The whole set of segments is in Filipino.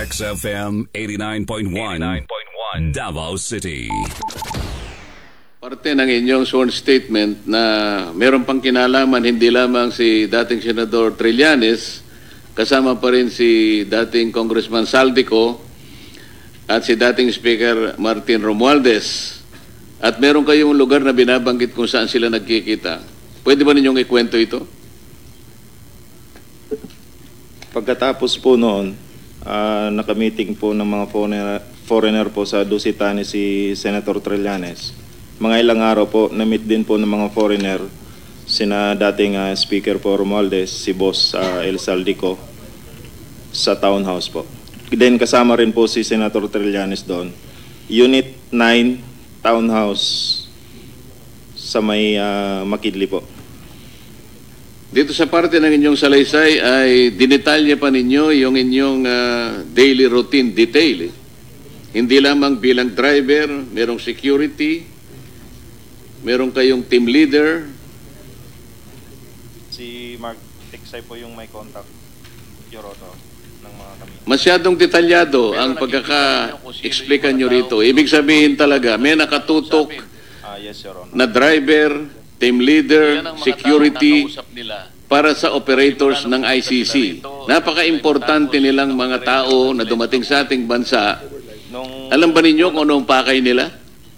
XFM 89.1 Davao City. Parte ng inyong sworn statement na meron pang kinalaman hindi lamang si dating Senador Trillanes, kasama pa rin si dating Congressman Saldico at si dating Speaker Martin Romualdez. At meron kayong lugar na binabanggit kung saan sila nagkikita. Pwede ba ninyong ikwento ito? Pagkatapos po noon, nakamiting po ng mga foreigner po sa Dusitani si Senator Trillanes. Mga ilang araw po, na-meet din po ng mga foreigner, sina dating Speaker po Romualdez, si Boss El Saldico, sa townhouse po. Then kasama rin po si Senator Trillanes doon. Unit 9, townhouse, sa may Makidli po. Dito sa parte ng inyong salaysay ay dinetalya pa ninyo yung inyong daily routine detail. Hindi lamang bilang driver, merong security, meron kayong team leader. Si Mark Tiksay po yung may contact, Yoroto, ng mga kami. Masyadong detalyado ang pagkaka-explican nyo rito. Ibig sabihin talaga, may nakatutok Yes, Your Honor. na driver, team leader, security para sa operators ng ICC. Napaka-importante nilang mga tao na dumating sa ating bansa. Alam ba ninyo kung anong pakay nila?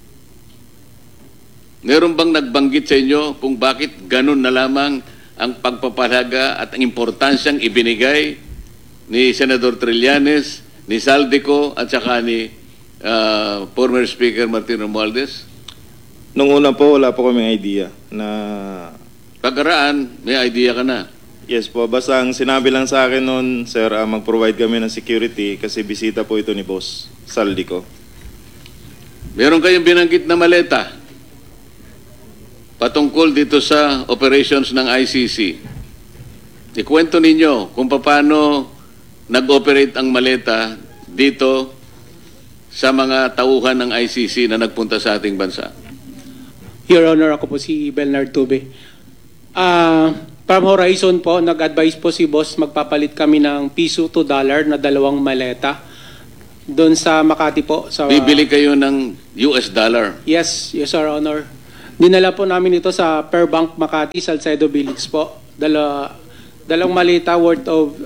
Meron bang nagbanggit sa inyo kung bakit ganun na lamang ang pagpapahalaga at ang importansyang ibinigay ni Senador Trillanes, ni Saldico at saka ni former Speaker Martin Romualdez? Nung una po, wala po kaming idea na... Pagkaraan, may idea ka na. Yes po, basta ang sinabi lang sa akin noon, sir, mag-provide kami ng security kasi bisita po ito ni Boss Saldico. Meron kayong binanggit na maleta patungkol dito sa operations ng ICC. Ikwento ninyo kung paano nag-operate ang maleta dito sa mga tauhan ng ICC na nagpunta sa ating bansa. Your Honor, ako po si Bernard Tube. From Horizon po, nag-advise po si Boss magpapalit kami ng piso to dollar na 2 maleta doon sa Makati po. Sa, Bibili kayo ng US dollar. Yes, Your Honor. Dinala po namin ito sa Per Bank Makati, Salcedo Village po. Dalawang maleta worth of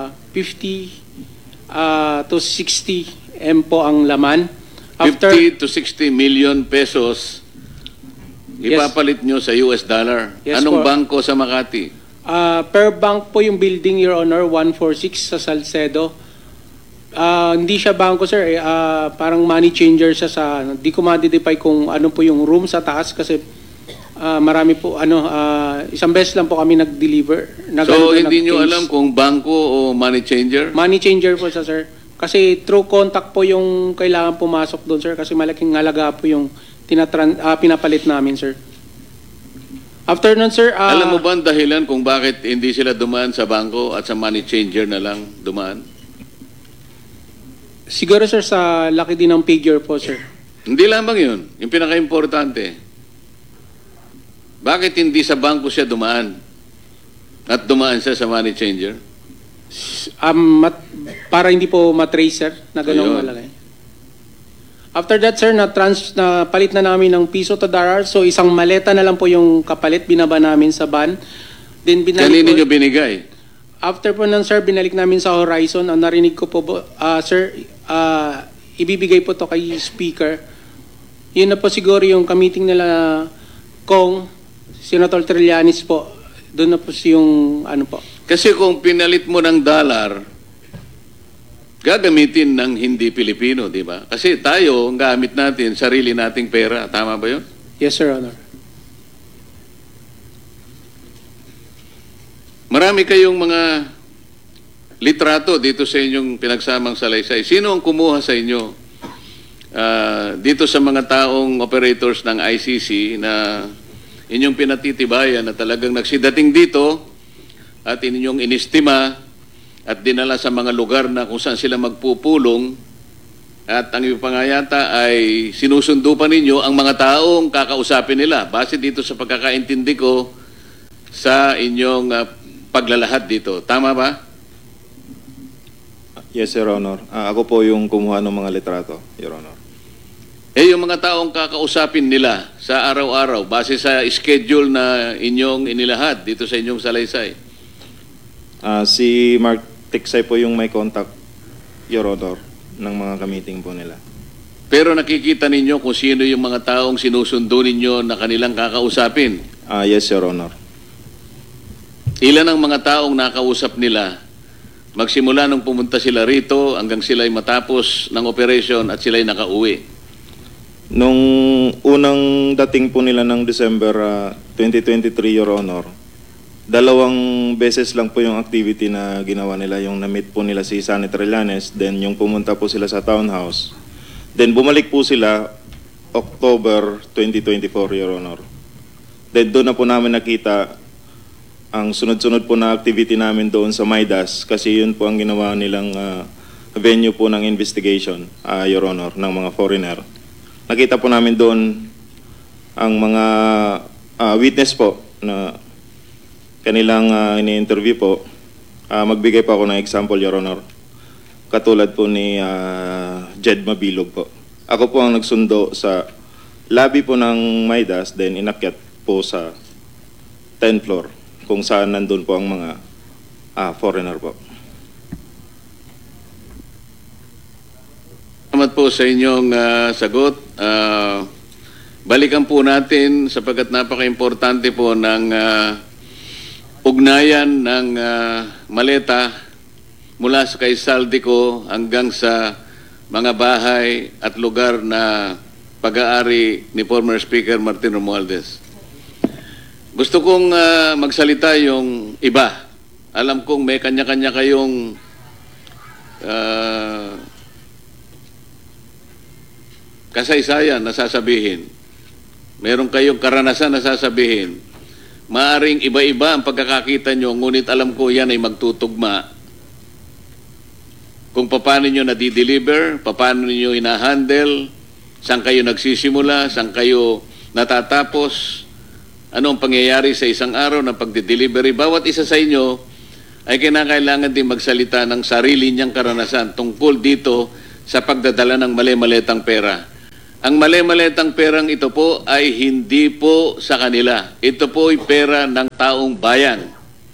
50 to 60 M po ang laman. 50 to 60 million pesos ipapalit nyo sa US dollar. Yes, Anong po. bangko sa Makati? Per Bank po yung building, Your Honor, 146 sa Salcedo. Hindi siya bangko, sir. Parang money changer siya sa... Di ko ma-identify kung ano po yung room sa taas kasi marami po, isang beses lang po kami nag-deliver. So, hindi nyo alam kung bangko o money changer? Money changer po siya, sir. Kasi through contact po yung kailangan pumasok doon, sir. Kasi malaking halaga po yung pinapalit namin, sir. After nun, sir... alam mo ba ang dahilan kung bakit hindi sila dumaan sa bangko at sa money changer na lang dumaan? Siguro, sir, sa laki din ng figure po, sir. Hindi lamang yun. Yung pinaka-importante. Bakit hindi sa bangko siya dumaan? At dumaan siya sa money changer? Para hindi po matrace, sir, na ganong malaki. After that, sir, palit na namin ng piso to dollar. So, isang maleta na lang po yung kapalit. Binaba namin sa van. Then, Kanino nyo binigay? After po nun, sir, binalik namin sa Horizon. Ang narinig ko po, sir, ibibigay po to kay Speaker. Yun na po siguro yung kamiting nila kong Senator Trillanes po. Doon na po yung ano po. Kasi kung pinalit mo ng dollar, gagamitin ng hindi Pilipino, di ba? Kasi tayo, ang gamit natin, sarili nating pera. Tama ba yun? Yes, Sir Honor. Marami kayong mga litrato dito sa inyong pinagsamang salaysay. Sino ang kumuha sa inyo dito sa mga taong operators ng ICC na inyong pinatitibayan na talagang nagsidating dito at inyong inistima at dinala sa mga lugar na kung saan sila magpupulong at ang ipangayata ay sinusundo pa ninyo ang mga taong kakausapin nila base dito sa pagkakaintindi ko sa inyong paglalahad dito. Tama ba? Yes, Your Honor. Ako po yung kumuha ng mga litrato, Your Honor. Eh, yung mga taong kakausapin nila sa araw-araw, base sa schedule na inyong inilahad dito sa inyong salaysay. Si Mark Tiksay po yung may contact, Your Honor, ng mga ka-meeting po nila. Pero nakikita ninyo kung sino yung mga taong sinusundo ninyo na kanilang kakausapin. Yes, Your Honor. Ilan ang mga taong nakausap nila magsimula nung pumunta sila rito hanggang sila'y matapos ng operation at sila'y nakauwi? Nung unang dating po nila ng December 2023, Your Honor, 2 beses lang po yung activity na ginawa nila. Yung na-meet po nila si Senator Trillanes, then yung pumunta po sila sa townhouse. Then bumalik po sila October 2024, Your Honor. Then doon na po namin nakita ang sunod-sunod po na activity namin doon sa Maidas kasi yun po ang ginawa nilang venue po ng investigation, Your Honor, ng mga foreigner. Nakita po namin doon ang mga witness po na kanilang ini-interview po. Magbigay pa ako ng example, Your Honor. Katulad po ni Jed Mabilog po. Ako po ang nagsundo sa lobby po ng Maidas, then inakyat po sa 10th floor kung saan nandun po ang mga foreigner po. Salamat po sa inyong sagot. Balikan po natin sapagkat napaka-importante po ng ugnayan ng maleta mula sa kay Saldico hanggang sa mga bahay at lugar na pag-aari ni former Speaker Martin Romualdez. Gusto kong magsalita yung iba. Alam kong may kanya-kanya kayong kasaysayan na sasabihin. Meron kayong karanasan na sasabihin. Maaring iba-iba ang pagkakakita nyo, ngunit alam ko yan ay magtutugma. Kung paano nyo nadideliver, paano nyo inahandle, saan kayo nagsisimula, saan kayo natatapos, ano ang pangyayari sa isang araw ng pagdidelivery. Bawat isa sa inyo ay kinakailangan din magsalita ng sarili niyang karanasan tungkol dito sa pagdadala ng mali-maletang pera. Ang mali-maletang perang ito po ay hindi po sa kanila. Ito po ay pera ng taong bayan.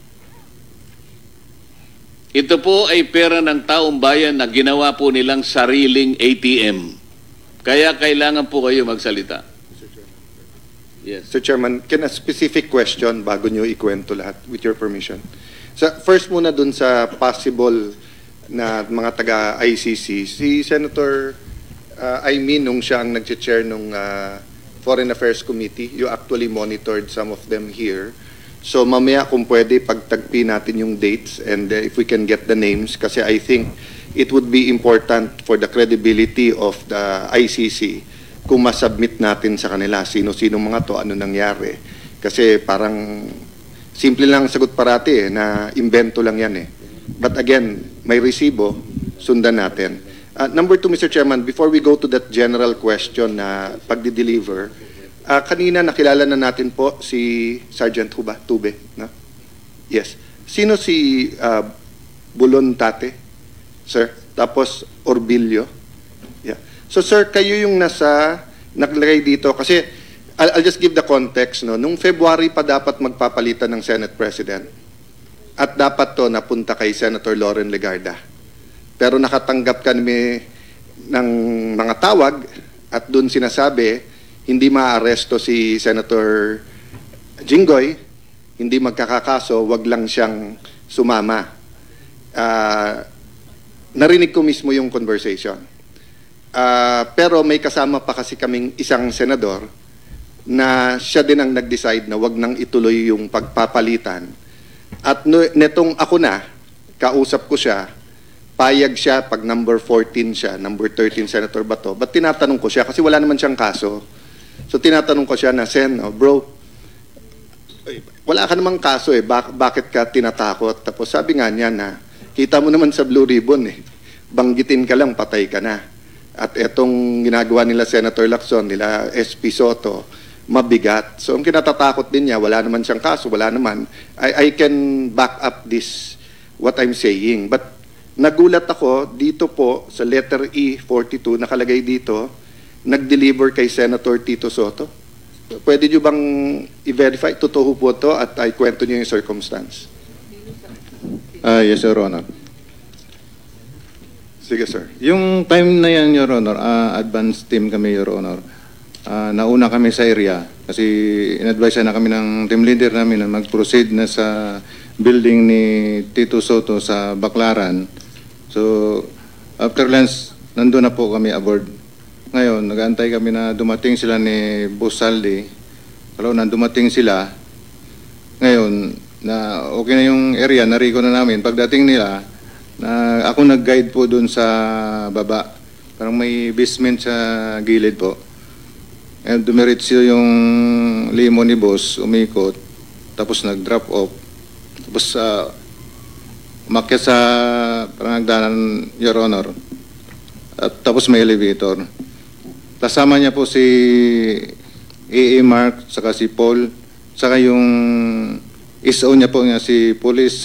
Ito po ay pera ng taong bayan na ginawa po nilang sariling ATM. Kaya kailangan po kayo magsalita. Yes. Sir Chairman, can a specific question bago nyo ikwento lahat, with your permission? First muna dun sa possible na mga taga-ICC, si Senator Aimee, nung siya ang nag-chair nung Foreign Affairs Committee, you actually monitored some of them here. So mamaya kung pwede, pagtagpi natin yung dates and if we can get the names, kasi I think it would be important for the credibility of the ICC kung masubmit natin sa kanila sino-sino mga to, ano nangyari. Kasi parang simple lang ang sagot parati na invento lang yan eh. But again, may resibo, sundan natin. Number 2, Mr. Chairman, before we go to that general question na pagdi-deliver, kanina nakilala na natin po si Sergeant Tube. No? Yes. Sino si Bulon Tate? Sir? Tapos Orbilio? Yeah. So sir, kayo yung naglagay dito kasi I'll just give the context. No? Nung February pa dapat magpapalitan ng Senate President at dapat to napunta kay Senator Loren Legarda. Pero nakatanggap kami ng mga tawag at doon sinasabi hindi maaaresto si Senator Jinggoy, hindi magkakakaso, wag lang siyang sumama. Narinig ko mismo yung conversation. Pero may kasama pa kasi kaming isang senador na siya din ang nag-decide na wag nang ituloy yung pagpapalitan. At netong ako na, kausap ko siya, payag siya pag number 14 siya, number 13 Senator Bato. But tinatanong ko siya kasi wala naman siyang kaso. So tinatanong ko siya na, Sen, bro, wala ka namang kaso eh, bakit ka tinatakot? Tapos sabi nga niya na, kita mo naman sa Blue Ribbon eh, banggitin ka lang, patay ka na. At etong ginagawa nila Senator Lacson, nila SP Soto, mabigat. So ang kinatatakot din niya, wala naman siyang kaso, wala naman. I can back up this, what I'm saying. But nagulat ako dito po sa letter E42, nakalagay dito, nag-deliver kay Senator Tito Soto. Pwede nyo bang i-verify? Totoo po to at ay kwento nyo yung circumstance. Yes, Your Honor. Sige, sir. Yung time na yan, Your Honor, advance team kami, Your Honor. Nauna kami sa area kasi in-advise na kami ng team leader namin na mag-proceed na sa building ni Tito Soto sa Baclaran. So, after lunch, nandun na po kami aboard. Ngayon, nag-aantay kami na dumating sila ni Boss Saldi. Kalau na dumating sila, ngayon, na okay na yung area, nariko na namin. Pagdating nila, na ako nag-guide po doon sa baba. Parang may basement sa gilid po. And dumiretso yung limo ni Boss, umikot, tapos nag-drop off. Tapos umakyat sa parang hagdanan, Your Honor. At tapos may elevator. Kasama niya po si A.A. Mark, saka si Paul, saka yung SO niya po niya, si Police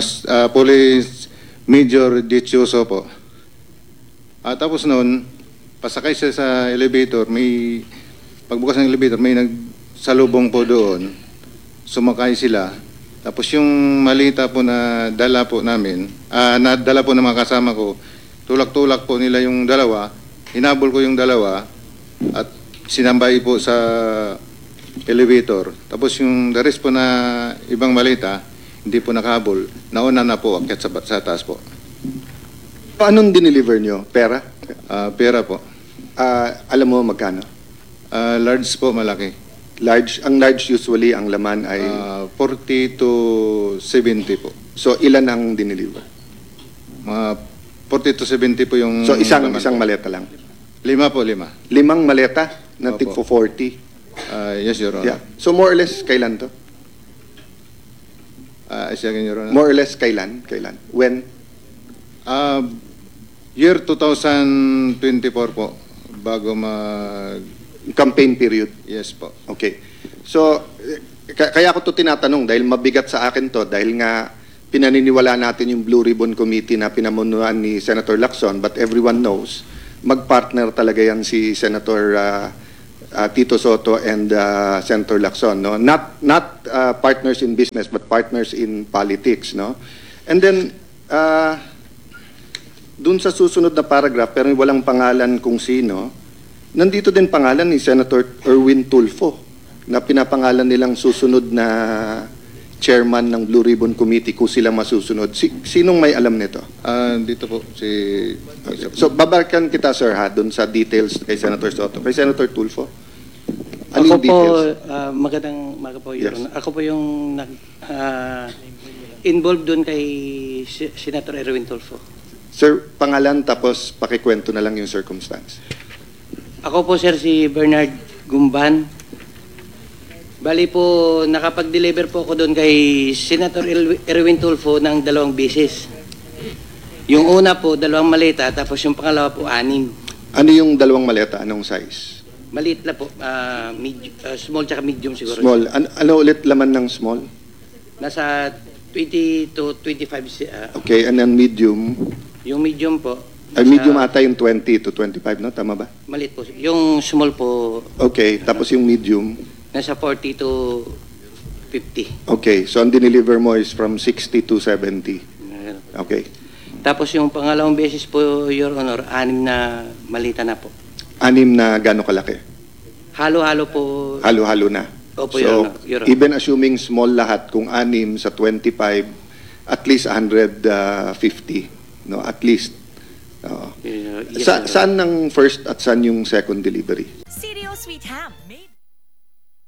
Major Dichoso po. Tapos noon, pasakay siya sa elevator, may pagbukas ng elevator, may nagsalubong po doon. Sumakay sila. Tapos yung malita po na dala po namin, nadala po ng mga kasama ko, tulak-tulak po nila yung dalawa, hinabol ko yung dalawa, at sinambay po sa elevator. Tapos yung the rest po na ibang malita, hindi po nakahabol. Nauna na po, akyat sa taas po. Anong dineliver nyo? Pera? Pera po. Alam mo magkano? Large po, malaki. Large, ang large usually ang laman ay 40 to 70 po. so ilan ang dineliver? 40 to 70 po yung... So isang laman. maleta lang. 5 po, 5. 5 maleta na Opo. tig 40. Yes, Your Honor. Yeah. So more or less kailan to? Again, Your Honor. More or less kailan? When? Year 2024 po, bago Campaign period. Yes po. Okay. So kaya ako to tinatanong dahil mabigat sa akin to dahil nga pinaniniwala natin yung Blue Ribbon Committee na pinamunuan ni Senator Lacson, but everyone knows magpartner talaga yan si Senator Tito Soto and Senator Lacson, no? Not partners in business but partners in politics, no? And then dun sa susunod na paragraph pero walang pangalan kung sino, nandito din pangalan ni Senator Erwin Tulfo na pinapangalan nilang susunod na chairman ng Blue Ribbon Committee kung sila masusunod. Sinong may alam nito? Dito po si... So babalikan kita, sir, ha, dun sa details kay Senator Soto. Kay Senator Tulfo? Ano Ako yung po, details? magandang umaga po, Your Yes. Honor. Ako po yung involved doon kay Senator Erwin Tulfo. Sir, pangalan tapos pakikwento na lang yung circumstance. Ako po, sir, si Bernard Gumban. Bali po, nakapag-deliver po ako doon kay Senator Erwin Tulfo ng 2 beses. Yung una po, 2 maleta, tapos yung pangalawa po, 6. Ano yung 2 maleta? Anong size? Maliit na po, small tsaka medium siguro. Small. Ano ulit laman ng small? Nasa 20 to 25. Okay, and then medium. Yung medium po, Ay, medium ata yung 20 to 25, no? Tama ba? maliit po. Yung small po, Okay, tapos yung medium. nasa 40 to 50. Okay, so ang dineliver mo is from 60 to 70. Okay. Tapos yung pangalawang beses po, Your Honor, 6 na malita na po. 6 na gano'ng kalaki? Halo-halo po. Halo-halo na. Opo, So, Your Honor. even assuming small lahat, kung 6 sa 25, at least 150. No, at least. Oo. Yes, Your Honor. Saan ang first at saan yung second delivery? Sirio Sweet Ham.